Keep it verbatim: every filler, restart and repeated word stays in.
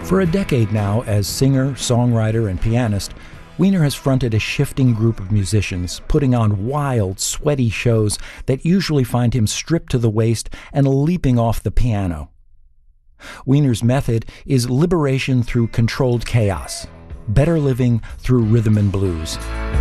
For a decade now, as singer, songwriter, and pianist, Weiner has fronted a shifting group of musicians, putting on wild, sweaty shows that usually find him stripped to the waist and leaping off the piano. Weiner's method is liberation through controlled chaos, better living through rhythm and blues.